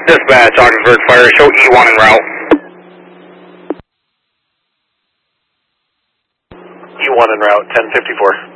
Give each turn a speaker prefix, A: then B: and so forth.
A: Dispatch, Ogdensburg Fire, show E1 en route.
B: E1 en route, 1054.